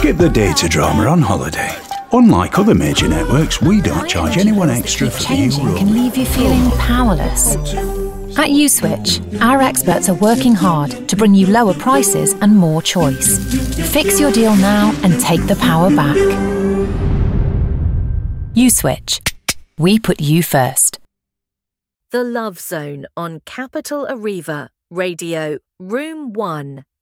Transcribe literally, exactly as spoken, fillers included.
Skip the data drama on holiday. Unlike other major networks, we don't charge anyone extra for the Changing new can rule. leave you feeling powerless. At USwitch, our experts are working hard to bring you lower prices and more choice. Fix your deal now and take the power back. USwitch. We put you first. The Love Zone on Capital Arriva, Radio, Room one.